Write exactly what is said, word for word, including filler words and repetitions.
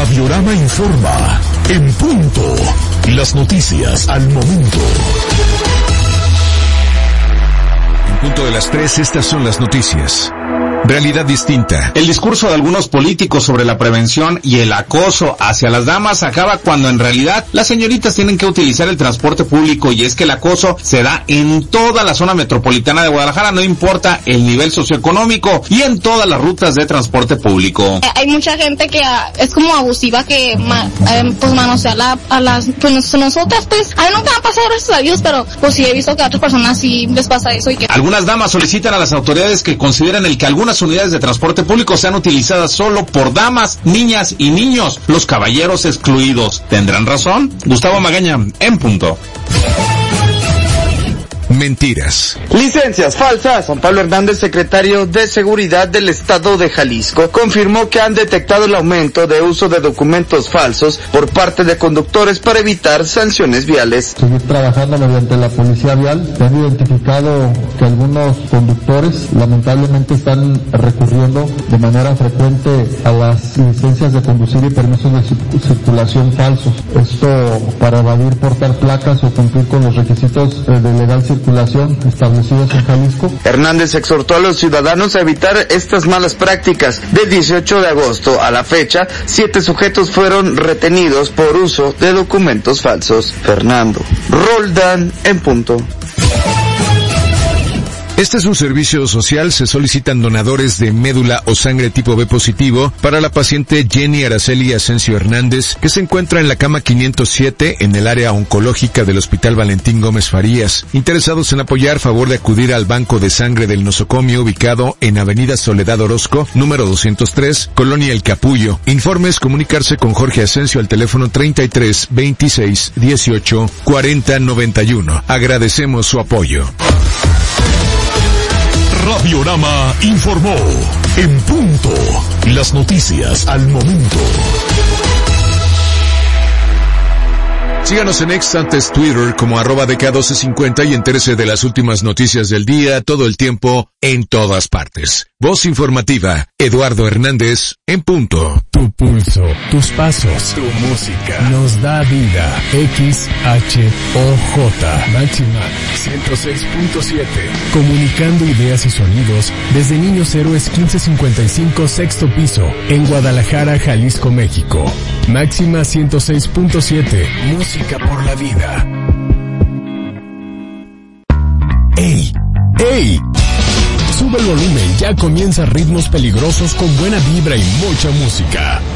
Radiorama informa. En punto. Las noticias al momento. En punto de las tres, estas son las noticias. Realidad distinta. El discurso de algunos políticos sobre la prevención y el acoso hacia las damas acaba cuando en realidad las señoritas tienen que utilizar el transporte público, y es que el acoso se da en toda la zona metropolitana de Guadalajara, no importa el nivel socioeconómico, y en todas las rutas de transporte público. Hay mucha gente que uh, es como abusiva, que ma, eh, pues manosea la, a las, pues nosotras pues, a mí nunca me ha pasado, gracias a Dios, pero pues sí he visto que a otras personas sí les pasa eso. Y que algunas damas solicitan a las autoridades que consideren el que algunas unidades de transporte público sean utilizadas solo por damas, niñas y niños, los caballeros excluidos. ¿Tendrán razón? Gustavo Magaña, en punto. Mentiras. Licencias falsas. Juan Pablo Hernández, secretario de Seguridad del Estado de Jalisco, confirmó que han detectado el aumento de uso de documentos falsos por parte de conductores para evitar sanciones viales. Seguir trabajando mediante la policía vial. Se han identificado que algunos conductores lamentablemente están recurriendo de manera frecuente a las licencias de conducir y permisos de circulación falsos. Esto para evadir portar placas o cumplir con los requisitos de legal circulación establecidos en Jalisco. Hernández exhortó a los ciudadanos a evitar estas malas prácticas. Del dieciocho de agosto a la fecha, siete sujetos fueron retenidos por uso de documentos falsos. Fernando Roldán, en punto. Este es un servicio social. Se solicitan donadores de médula o sangre tipo B positivo para la paciente Jenny Araceli Asensio Hernández, que se encuentra en la cama quinientos siete en el área oncológica del Hospital Valentín Gómez Farías. Interesados en apoyar, favor de acudir al Banco de Sangre del Nosocomio, ubicado en Avenida Soledad Orozco, número doscientos tres, Colonia El Capullo. Informes, comunicarse con Jorge Asensio al teléfono treinta y tres, veintiséis, dieciocho, cuarenta, noventa y uno. Agradecemos su apoyo. Radiorama informó. En punto. Las noticias al momento. Síganos en X, antes Twitter, como arroba D K doce cincuenta, y entérese de las últimas noticias del día, todo el tiempo, en todas partes. Voz informativa, Eduardo Hernández, en punto. Tu pulso, tus pasos, tu música, nos da vida. X H O J, Máxima ciento seis punto siete. Comunicando ideas y sonidos desde Niños Héroes quince cincuenta y cinco, sexto piso, en Guadalajara, Jalisco, México. Máxima ciento seis punto siete, música por la vida. ¡Ey! ¡Ey! Sube el volumen, ya comienza Ritmos Peligrosos con buena vibra y mucha música.